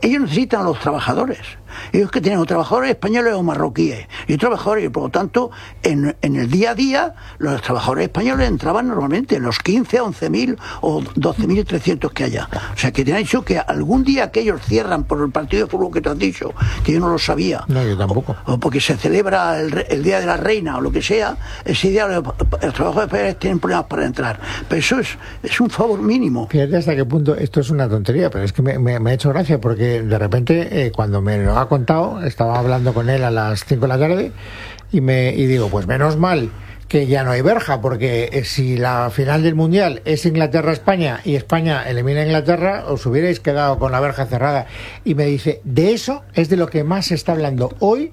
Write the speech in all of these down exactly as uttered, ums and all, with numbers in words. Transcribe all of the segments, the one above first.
ellos necesitan a los trabajadores. Ellos que tienen trabajadores españoles o marroquíes y trabajadores, y por lo tanto en, en el día a día los trabajadores españoles entraban normalmente en los quince, once mil o doce mil trescientos que haya. O sea que te han dicho que algún día que ellos cierran por el partido de fútbol que te has dicho, que yo no lo sabía, no, yo tampoco, o, o porque se celebra el, el Día de la Reina o lo que sea, ese día los, los trabajadores españoles tienen problemas para entrar, pero eso es, es un favor mínimo. Fíjate hasta qué punto esto es una tontería, pero es que me, me, me ha hecho gracia porque de repente eh, cuando me lo ha contado, estaba hablando con él a las cinco de la tarde y me y digo, pues menos mal que ya no hay verja, porque si la final del Mundial es Inglaterra-España y España elimina a Inglaterra, os hubierais quedado con la verja cerrada. Y me dice, de eso es de lo que más se está hablando hoy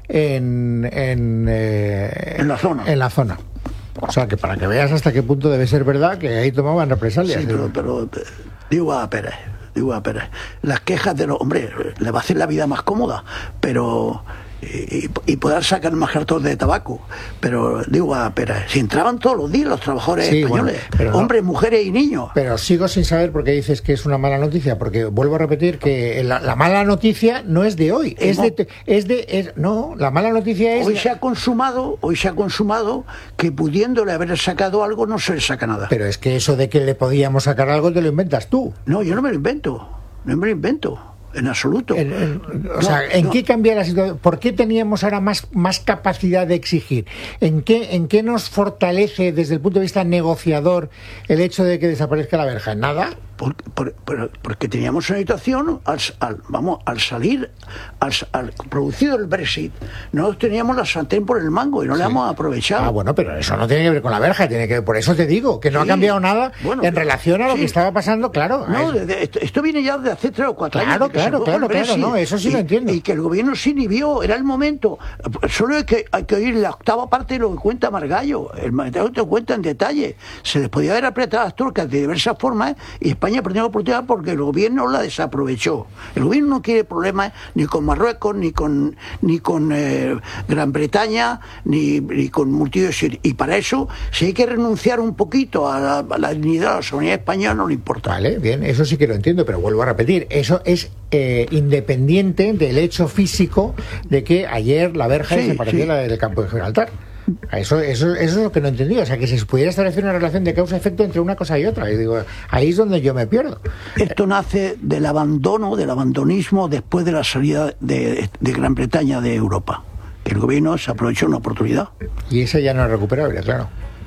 en en, eh, en la zona. En la zona. O sea, que para que veas hasta qué punto debe ser verdad que ahí tomaban represalias. Sí, pero, pero digo a Pérez, digo a Pérez, las quejas de los hombres le va a hacer la vida más cómoda, pero y, y poder sacar más cartón de tabaco, pero digo a Pérez, si entraban todos los días los trabajadores sí, españoles, bueno, hombres, no, mujeres y niños. Pero sigo sin saber por qué dices que es una mala noticia, porque vuelvo a repetir que la, la mala noticia no es de hoy, es de, es de es, no, la mala noticia es hoy se ha consumado, hoy se ha consumado que pudiéndole haber sacado algo no se le saca nada. Pero es que eso de que le podíamos sacar algo te lo inventas tú. No, yo no me lo invento, no me lo invento. En absoluto. En, en, o no, sea, ¿en no. qué cambia la situación? ¿Por qué teníamos ahora más, más capacidad de exigir? ¿En qué, ¿En qué nos fortalece desde el punto de vista negociador el hecho de que desaparezca la verja? ¿En nada? Por, por, por, porque teníamos una situación, al, al, vamos, al salir, al, al producido el Brexit, no teníamos la sartén por el mango y no sí. le hemos aprovechado. Ah, bueno, pero eso no tiene que ver con la verja, tiene que ver, por eso te digo, que no sí. ha cambiado nada bueno, en relación a lo sí. que estaba pasando, claro. No, de, de, esto, esto viene ya de hace tres o cuatro claro, años. Claro, claro, claro, no, eso sí y, lo entiendo. Y que el gobierno se inhibió, era el momento. Solo hay que, hay que oír la octava parte de lo que cuenta Margallo, el Margallo te cuenta en detalle. Se les podía haber apretado a las turcas de diversas formas y España perdió la oportunidad porque el gobierno la desaprovechó. El gobierno no quiere problemas ni con Marruecos, ni con ni con eh, Gran Bretaña, ni, ni con multitudes. Y para eso, si hay que renunciar un poquito a la, a la dignidad de la soberanía española, no le importa. Vale, bien, eso sí que lo entiendo, pero vuelvo a repetir, eso es eh, independiente del hecho físico de que ayer la verja sí, desapareciera sí. del campo de Gibraltar. Eso, eso, eso es lo que no he entendido. O sea, que si se pudiera establecer una relación de causa-efecto entre una cosa y otra. Y digo, ahí es donde yo me pierdo. Esto nace del abandono, del abandonismo después de la salida de, de Gran Bretaña de Europa. Que el gobierno se aprovechó una oportunidad. Y esa ya no es recuperable, claro.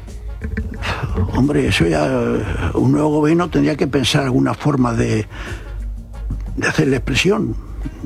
Hombre, eso ya... Un nuevo gobierno tendría que pensar alguna forma de, de hacer la expresión.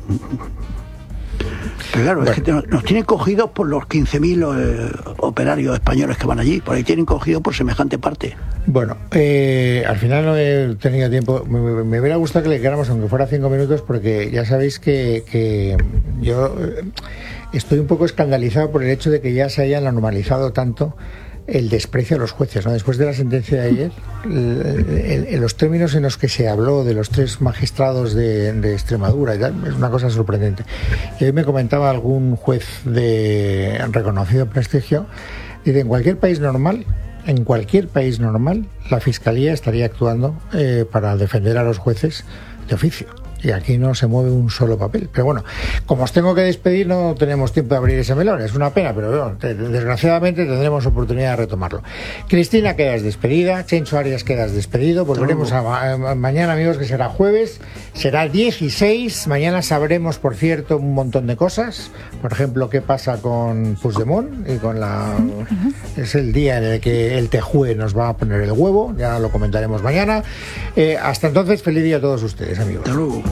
Pero claro, bueno. es que nos, nos tienen cogidos por los quince mil eh, operarios españoles que van allí, por ahí tienen cogidos por semejante parte. Bueno, eh, al final no he tenido tiempo, me, me hubiera gustado que le quedáramos aunque fuera cinco minutos, porque ya sabéis que, que yo estoy un poco escandalizado por el hecho de que ya se haya normalizado tanto el desprecio a los jueces, ¿no? Después de la sentencia de ayer, en los términos en los que se habló de los tres magistrados de, de Extremadura y tal, es una cosa sorprendente. Y hoy me comentaba algún juez de reconocido prestigio, dice, en cualquier país normal, en cualquier país normal, la Fiscalía estaría actuando eh, para defender a los jueces de oficio. Y aquí no se mueve un solo papel. Pero bueno, como os tengo que despedir, no tenemos tiempo de abrir ese melón. Es una pena, pero bueno, desgraciadamente tendremos oportunidad de retomarlo. Cristina, quedas despedida. Chencho Arias, quedas despedido. Volveremos a, a, mañana, amigos, que será jueves. Será dieciséis. Mañana sabremos, por cierto, un montón de cosas. Por ejemplo, qué pasa con Puigdemont y con la... Uh-huh. Es el día en el que el Tejue nos va a poner el huevo. Ya lo comentaremos mañana. Eh, hasta entonces, feliz día a todos ustedes, amigos. Hasta luego.